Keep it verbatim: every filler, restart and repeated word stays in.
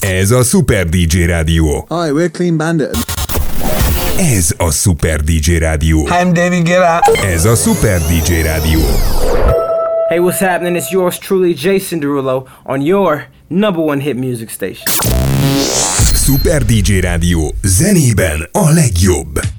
Ez a Super dé dzsé Rádió. Hi, we're Clean Bandit. Ez a Super dé dzsé Rádió. Hi, I'm David Guetta. Ez a Super dé dzsé Rádió. Hey, what's happening? It's yours truly, Jason Derulo, on your number one hit music station. Super dé dzsé Rádió. Zenében a legjobb.